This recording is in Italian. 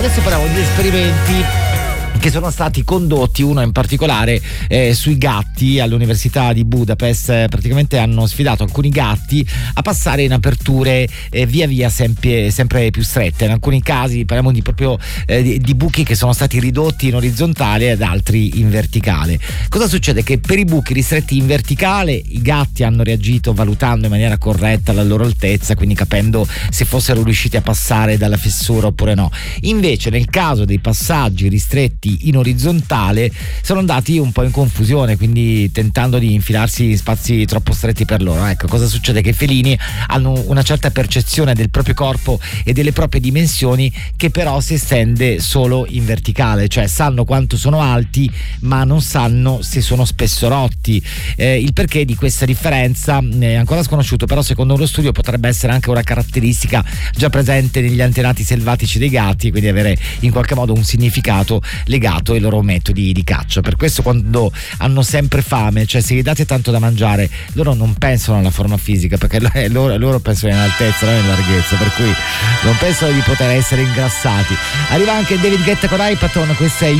Adesso parliamo di esperimenti che sono stati condotti, uno in particolare sui gatti all'Università di Budapest. Praticamente hanno sfidato alcuni gatti a passare in aperture via via sempre più strette. In alcuni casi parliamo di proprio di buchi che sono stati ridotti in orizzontale ed altri in verticale. Cosa succede? Che per i buchi ristretti in verticale i gatti hanno reagito valutando in maniera corretta la loro altezza, quindi capendo se fossero riusciti a passare dalla fessura oppure no. Invece nel caso dei passaggi ristretti in orizzontale sono andati un po' in confusione, quindi tentando di infilarsi in spazi troppo stretti per loro. Ecco, cosa succede? Che i felini hanno una certa percezione del proprio corpo e delle proprie dimensioni che però si estende solo in verticale, cioè sanno quanto sono alti ma non sanno se sono spesso rotti. Il perché di questa differenza è ancora sconosciuto, però secondo uno studio potrebbe essere anche una caratteristica già presente negli antenati selvatici dei gatti, quindi avere in qualche modo un significato legato ai loro metodi di caccia. Per questo quando hanno sempre fame, cioè se gli date tanto da mangiare, loro non pensano alla forma fisica, perché loro pensano in altezza, non in larghezza, per cui non pensano di poter essere ingrassati. Arriva anche David Guetta con iPaton, questa è